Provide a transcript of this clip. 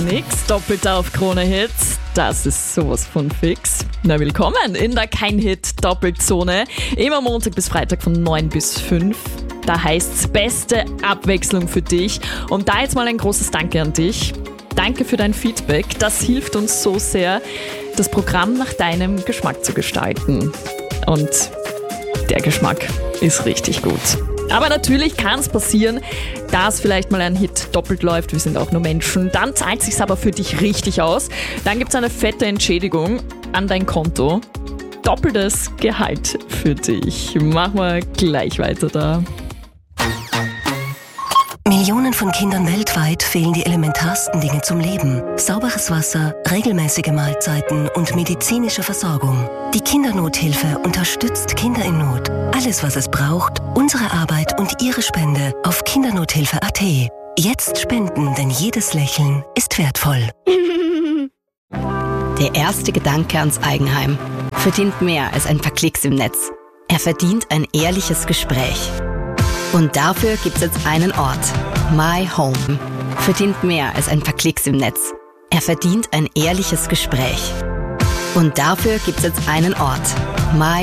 nix, doppelt auf Krone-Hit. Das ist sowas von fix. Na, willkommen in der Kein-Hit-Doppelzone. Immer Montag bis Freitag von 9 bis 5. Da heißt's beste Abwechslung für dich. Und da jetzt mal ein großes Danke an dich. Danke für dein Feedback. Das hilft uns so sehr, das Programm nach deinem Geschmack zu gestalten. Und der Geschmack ist richtig gut. Aber natürlich kann es passieren, dass vielleicht mal ein Hit doppelt läuft. Wir sind auch nur Menschen. Dann zahlt es sich aber für dich richtig aus. Dann gibt es eine fette Entschädigung an dein Konto. Doppeltes Gehalt für dich. Machen wir gleich weiter da. Millionen von Kindern weltweit fehlen die elementarsten Dinge zum Leben. Sauberes Wasser, regelmäßige Mahlzeiten und medizinische Versorgung. Die Kindernothilfe unterstützt Kinder in Not. Alles, was es braucht, unsere Arbeit und Ihre Spende auf kindernothilfe.at. Jetzt spenden, denn jedes Lächeln ist wertvoll. Der erste Gedanke ans Eigenheim verdient mehr als ein paar Klicks im Netz. Er verdient ein ehrliches Gespräch. Und dafür gibt's jetzt einen Ort. My Home. Verdient mehr als ein paar Klicks im Netz. Er verdient ein ehrliches Gespräch. Und dafür gibt's jetzt einen Ort. My